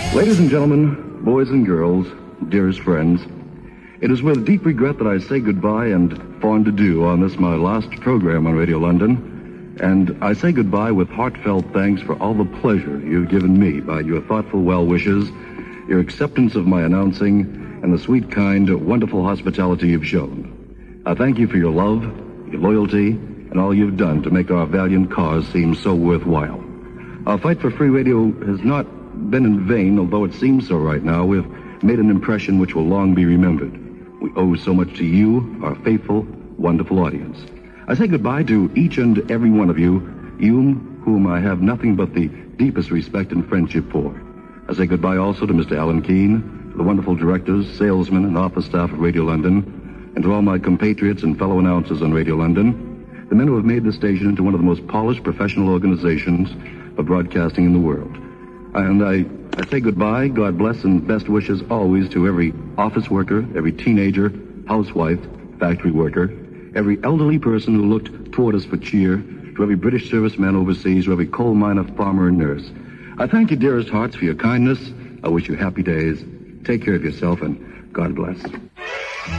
Ladies and gentlemen, boys and girls, dearest friends, it is with deep regret that I say goodbye and fond adieu on this my last program on Radio London. And I say goodbye with heartfelt thanks for all the pleasure you've given me by your thoughtful well wishes, your acceptance of my announcing, and the sweet, kind, wonderful hospitality you've shown. I thank you for your love, your loyalty, and all you've done to make our valiant cause seem so worthwhile. Our fight for free radio has not been in vain, although it seems so right now. We've made an impression which will long be remembered. We owe so much to you, our faithful, wonderful audience. I say goodbye to each and every one of you whom I have nothing but the deepest respect and friendship for. I say goodbye also to Mr. Alan Keene, to the wonderful directors, salesmen, and office staff of Radio London, and to all my compatriots and fellow announcers on Radio London, the men who have made this station into one of the most polished professional organizations of broadcasting in the world. And I say goodbye, God bless, and best wishes always to every office worker, every teenager, housewife, factory worker, every elderly person who looked toward us for cheer, to every British serviceman overseas, to every coal miner, farmer, and nurse. I thank you, dearest hearts, for your kindness. I wish you happy days. Take care of yourself, and God bless.